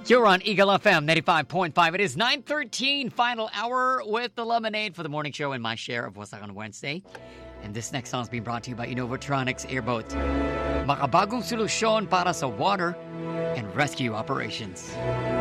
You're on Eagle FM 95.5. It is 9:13, final hour with the Lemonade for the morning show and my share of Wasak on Wednesday. And this next song is being brought to you by Innovatronics Airboat. Makabagong solusyon para sa water and rescue operations.